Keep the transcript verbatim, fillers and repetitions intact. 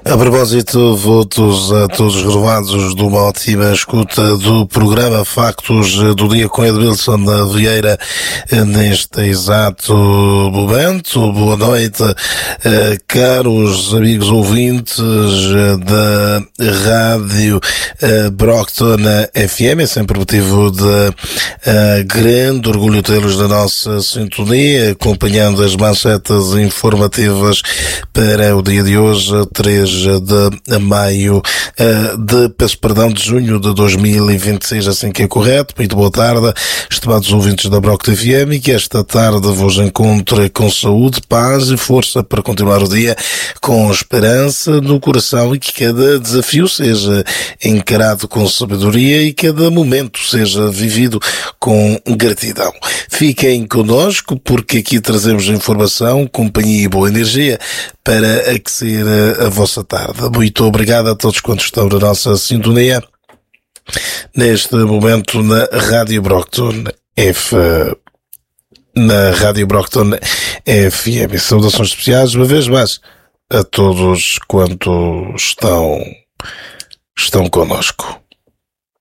A propósito, votos a todos os renovados de uma ótima escuta do programa Factos do Dia com Edmilson Vieira neste exato momento. Boa noite, caros amigos ouvintes da Rádio Brockton F M. É sempre motivo de grande orgulho tê-los na nossa sintonia, acompanhando as manchetes informativas para o dia de hoje, três de maio, de, peço perdão, de junho de dois mil e vinte e seis, assim que é correto. Muito boa tarde, estimados ouvintes da Brockton F M, e que esta tarde vos encontre com saúde, paz e força para continuar o dia com esperança no coração, e que cada desafio seja encarado com sabedoria e cada momento seja vivido com gratidão. Fiquem connosco, porque aqui trazemos informação, companhia e boa energia para aquecer a vossa tarde. Muito obrigado a todos quantos estão na nossa sintonia neste momento na Rádio Brockton F na Rádio Brockton F M. Saudações especiais uma vez mais a todos quantos estão estão connosco.